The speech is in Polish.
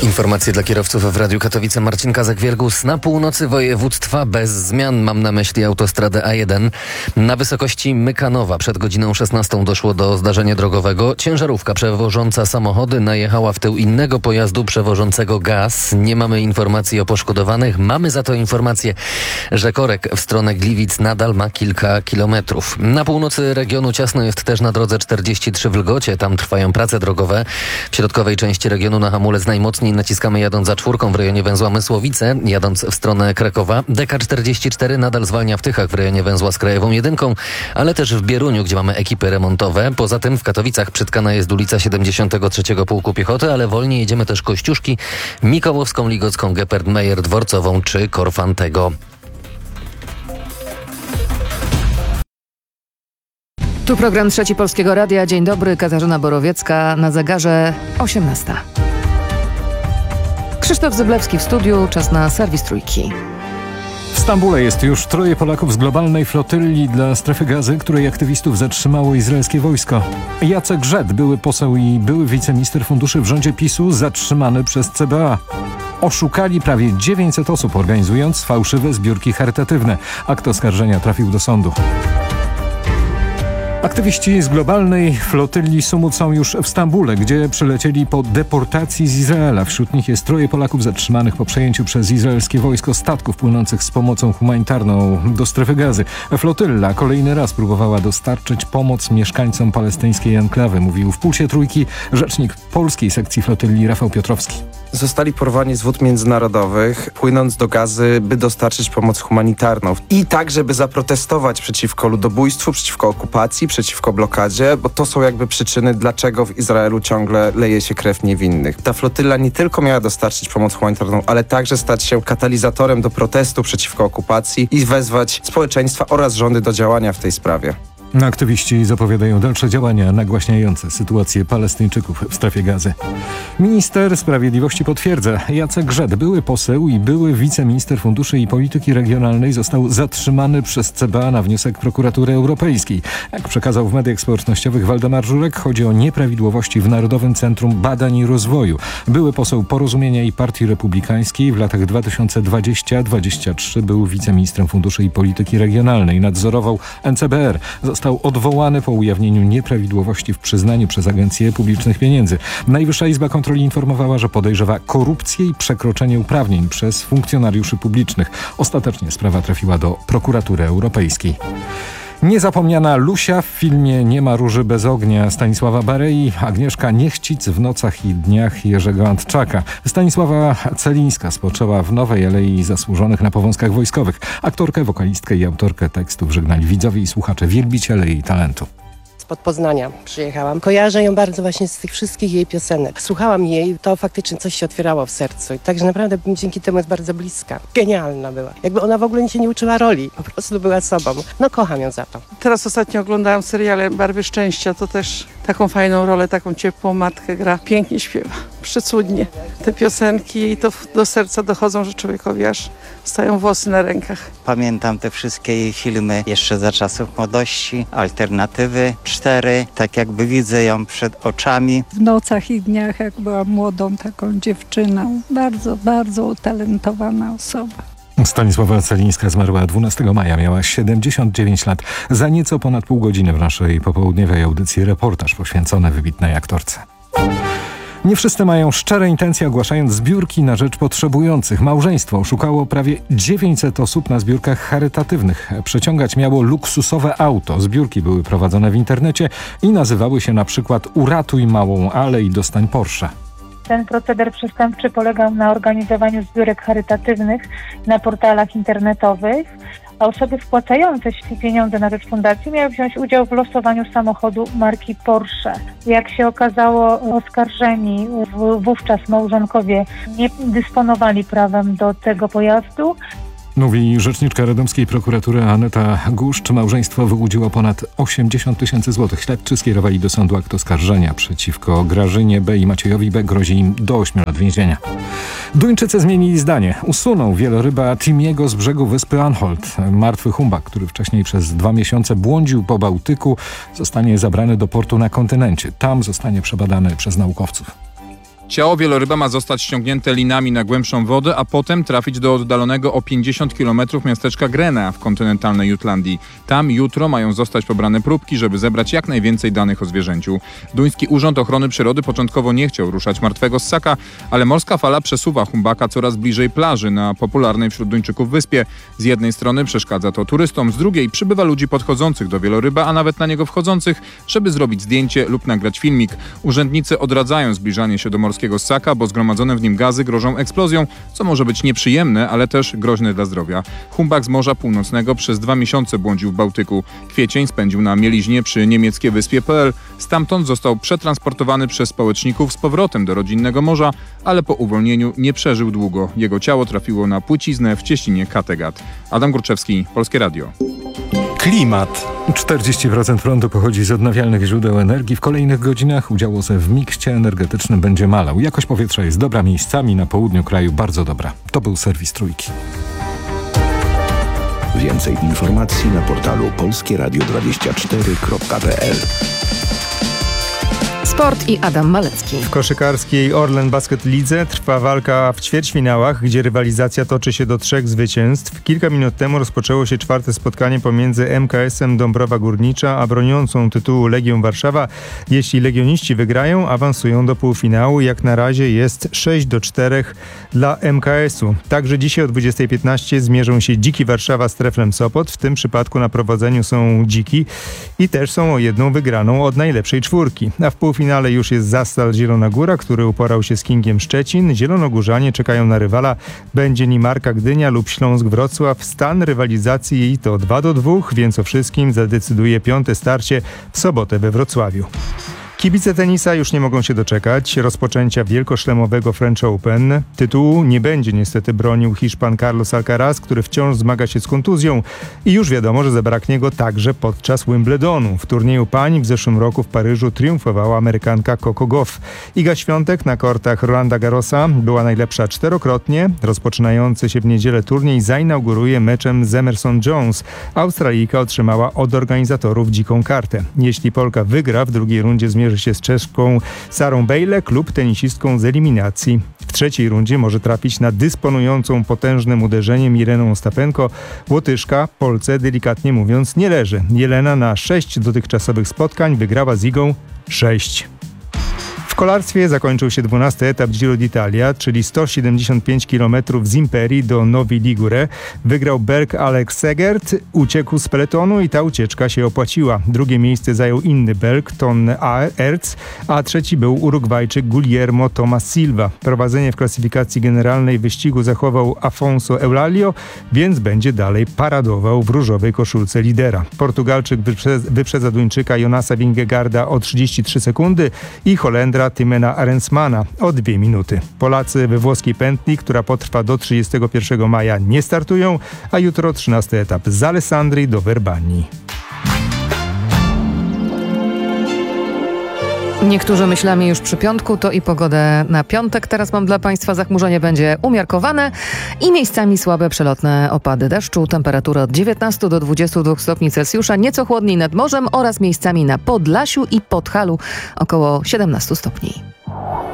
Informacje dla kierowców w Radiu Katowice. Marcin Kazak-Wiergus. Na północy województwa bez zmian. Mam na myśli autostradę A1. Na wysokości Mykanowa przed godziną 16 doszło do zdarzenia drogowego. Ciężarówka przewożąca samochody najechała w tył innego pojazdu przewożącego gaz. Nie mamy informacji o poszkodowanych. Mamy za to informację, że korek w stronę Gliwic nadal ma kilka kilometrów. Na północy regionu ciasno jest też na drodze 43 w Lgocie. Tam trwają prace drogowe. W środkowej części regionu na hamulec najmocniej naciskamy jadąc za czwórką w rejonie węzła Mysłowice, jadąc w stronę Krakowa. DK44 nadal zwalnia w Tychach w rejonie węzła z Krajową Jedynką, ale też w Bieruniu, gdzie mamy ekipy remontowe. Poza tym w Katowicach przytkana jest ulica 73 Pułku Piechoty, ale wolniej jedziemy też Kościuszki, Mikołowską, Ligocką, Geppert-Meyer, Dworcową czy Korfantego. Tu program Trzeci Polskiego Radia. Dzień dobry, Katarzyna Borowiecka, na zegarze 18. Krzysztof Zyblewski w studiu, czas na serwis Trójki. W Stambule jest już 3 Polaków z globalnej flotylli dla strefy Gazy, której aktywistów zatrzymało izraelskie wojsko. Jacek Żed, były poseł i były wiceminister funduszy w rządzie PiS-u, zatrzymany przez CBA. Oszukali prawie 900 osób, organizując fałszywe zbiórki charytatywne. Akt oskarżenia trafił do sądu. Aktywiści z globalnej flotylli Sumut są już w Stambule, gdzie przylecieli po deportacji z Izraela. Wśród nich jest 3 Polaków zatrzymanych po przejęciu przez izraelskie wojsko statków płynących z pomocą humanitarną do strefy Gazy. Flotylla kolejny raz próbowała dostarczyć pomoc mieszkańcom palestyńskiej enklawy, mówił w Pulsie Trójki rzecznik polskiej sekcji flotylli Rafał Piotrowski. Zostali porwani z wód międzynarodowych, płynąc do Gazy, by dostarczyć pomoc humanitarną. I tak, żeby zaprotestować przeciwko ludobójstwu, przeciwko okupacji, przeciwko blokadzie, bo to są jakby przyczyny, dlaczego w Izraelu ciągle leje się krew niewinnych. Ta flotylla nie tylko miała dostarczyć pomoc humanitarną, ale także stać się katalizatorem do protestu przeciwko okupacji i wezwać społeczeństwa oraz rządy do działania w tej sprawie. Aktywiści zapowiadają dalsze działania nagłaśniające sytuację Palestyńczyków w strefie Gazy. Minister Sprawiedliwości potwierdza, Jacek Żed, były poseł i były wiceminister funduszy i polityki regionalnej, został zatrzymany przez CBA na wniosek prokuratury europejskiej. Jak przekazał w mediach społecznościowych Waldemar Żurek, chodzi o nieprawidłowości w Narodowym Centrum Badań i Rozwoju. Były poseł Porozumienia i Partii Republikańskiej, w latach 2020-2023 był wiceministrem funduszy i polityki regionalnej. Nadzorował NCBR. Został odwołany po ujawnieniu nieprawidłowości w przyznaniu przez Agencję Publicznych Pieniędzy. Najwyższa Izba Kontroli informowała, że podejrzewa korupcję i przekroczenie uprawnień przez funkcjonariuszy publicznych. Ostatecznie sprawa trafiła do prokuratury europejskiej. Niezapomniana Lusia w filmie Nie ma róży bez ognia Stanisława Barei, Agnieszka Niechcic w Nocach i dniach Jerzego Antczaka. Stanisława Celińska spoczęła w Nowej Alei Zasłużonych na Powązkach Wojskowych. Aktorkę, wokalistkę i autorkę tekstów żegnali widzowie i słuchacze, wielbiciele jej talentu. Spod Poznania przyjechałam. Kojarzę ją bardzo właśnie z tych wszystkich jej piosenek. Słuchałam jej, to faktycznie coś się otwierało w sercu. Także naprawdę dzięki temu jest bardzo bliska. Genialna była. Jakby ona w ogóle się nie uczyła roli. Po prostu była sobą. No kocham ją za to. Teraz ostatnio oglądałam seriale Barwy Szczęścia. To też taką fajną rolę, taką ciepłą matkę gra. Pięknie śpiewa. Przecudnie. Te piosenki i to do serca dochodzą, że człowiekowi aż stają włosy na rękach. Pamiętam te wszystkie jej filmy jeszcze za czasów młodości, Alternatywy 4, tak jakby widzę ją przed oczami. W Nocach i dniach, jak była młodą taką dziewczyną, bardzo, bardzo utalentowana osoba. Stanisława Celińska zmarła 12 maja, miała 79 lat. Za nieco ponad pół godziny w naszej popołudniowej audycji reportaż poświęcony wybitnej aktorce. Nie wszyscy mają szczere intencje, ogłaszając zbiórki na rzecz potrzebujących. Małżeństwo oszukało prawie 900 osób na zbiórkach charytatywnych. Przeciągać miało luksusowe auto. Zbiórki były prowadzone w internecie i nazywały się na przykład Uratuj Małą Ale i dostań Porsche. Ten proceder przestępczy polegał na organizowaniu zbiórek charytatywnych na portalach internetowych, a osoby wpłacające pieniądze na rzecz fundacji miały wziąć udział w losowaniu samochodu marki Porsche. Jak się okazało, oskarżeni wówczas małżonkowie nie dysponowali prawem do tego pojazdu. Mówi rzeczniczka radomskiej prokuratury Aneta Guszcz. Małżeństwo wyłudziło ponad 80 000 złotych. Śledczy skierowali do sądu akt oskarżenia przeciwko Grażynie B. i Maciejowi B. Grozi im do 8 lat więzienia. Duńczycy zmienili zdanie. Usunął wieloryba Timiego z brzegu wyspy Anholt. Martwy humbak, który wcześniej przez 2 miesiące błądził po Bałtyku, zostanie zabrany do portu na kontynencie. Tam zostanie przebadany przez naukowców. Ciało wieloryba ma zostać ściągnięte linami na głębszą wodę, a potem trafić do oddalonego o 50 km miasteczka Grena w kontynentalnej Jutlandii. Tam jutro mają zostać pobrane próbki, żeby zebrać jak najwięcej danych o zwierzęciu. Duński Urząd Ochrony Przyrody początkowo nie chciał ruszać martwego ssaka, ale morska fala przesuwa humbaka coraz bliżej plaży na popularnej wśród Duńczyków wyspie. Z jednej strony przeszkadza to turystom, z drugiej przybywa ludzi podchodzących do wieloryba, a nawet na niego wchodzących, żeby zrobić zdjęcie lub nagrać filmik. Urzędnicy odradzają zbliżanie się do morskiego ssaka, bo zgromadzone w nim gazy grożą eksplozją, co może być nieprzyjemne, ale też groźne dla zdrowia. Humbak z Morza Północnego przez 2 miesiące błądził w Bałtyku. Kwiecień spędził na mieliźnie przy niemieckiej wyspie Pl. Stamtąd został przetransportowany przez społeczników z powrotem do rodzinnego morza, ale po uwolnieniu nie przeżył długo. Jego ciało trafiło na płciznę w cieśninie Kattegat. Adam Górczewski, Polskie Radio. Klimat. 40% prądu pochodzi z odnawialnych źródeł energii. W kolejnych godzinach udział OZE w mikście energetycznym będzie malał. Jakość powietrza jest dobra, miejscami na południu kraju bardzo dobra. To był serwis Trójki. Więcej informacji na portalu polskieradio24.pl. Sport i Adam Malecki. W koszykarskiej Orlen Basket Lidze trwa walka w ćwierćfinałach, gdzie rywalizacja toczy się do 3 zwycięstw. Kilka minut temu rozpoczęło się 4. spotkanie pomiędzy MKS-em Dąbrowa Górnicza a broniącą tytułu Legią Warszawa. Jeśli legioniści wygrają, awansują do półfinału. Jak na razie jest 6-4 dla MKS-u. Także dzisiaj o 20:15 zmierzą się Dziki Warszawa z Treflem Sopot. W tym przypadku na prowadzeniu są Dziki i też są o 1 wygraną od najlepszej czwórki. A w półfinale już jest Zastal Zielona Góra, który uporał się z Kingiem Szczecin. Zielonogórzanie czekają na rywala. Będzie nim Arka Gdynia lub Śląsk Wrocław. Stan rywalizacji jej to 2-2, więc o wszystkim zadecyduje 5. starcie w sobotę we Wrocławiu. Kibice tenisa już nie mogą się doczekać rozpoczęcia wielkoszlemowego French Open. Tytułu nie będzie niestety bronił Hiszpan Carlos Alcaraz, który wciąż zmaga się z kontuzją i już wiadomo, że zabraknie go także podczas Wimbledonu. W turnieju pań w zeszłym roku w Paryżu triumfowała Amerykanka Coco Gauff. Iga Świątek na kortach Rolanda Garrosa była najlepsza 4-krotnie. Rozpoczynający się w niedzielę turniej zainauguruje meczem z Emerson Jones. Australijka otrzymała od organizatorów dziką kartę. Jeśli Polka wygra, w drugiej rundzie zmierzy się z Czeszką Sarą Bejlek lub tenisistką z eliminacji. W trzeciej rundzie może trafić na dysponującą potężnym uderzeniem Jelenę Ostapenko. Łotyszka Polce, delikatnie mówiąc, nie leży. Jelena na 6 dotychczasowych spotkań wygrała z Igą 6. W kolarstwie zakończył się 12. etap Giro d'Italia, czyli 175 km z Imperii do Novi Ligure. Wygrał Belg Alex Segert, uciekł z peletonu i ta ucieczka się opłaciła. Drugie miejsce zajął inny Belg, Ton Aerts, a trzeci był Urugwajczyk Guillermo Tomas Silva. Prowadzenie w klasyfikacji generalnej wyścigu zachował Afonso Eulalio, więc będzie dalej paradował w różowej koszulce lidera. Portugalczyk wyprzedza Duńczyka Jonasa Vingegaarda o 33 sekundy i Holendra Tymena Arensmana o 2 minuty. Polacy we włoskiej pętli, która potrwa do 31 maja, nie startują, a jutro 13. etap z Alessandrii do Verbanii. Niektórzy myślami już przy piątku, to i pogodę na piątek. Teraz mam dla Państwa zachmurzenie będzie umiarkowane i miejscami słabe przelotne opady deszczu. Temperatura od 19 do 22 stopni Celsjusza, nieco chłodniej nad morzem oraz miejscami na Podlasiu i Podhalu około 17 stopni.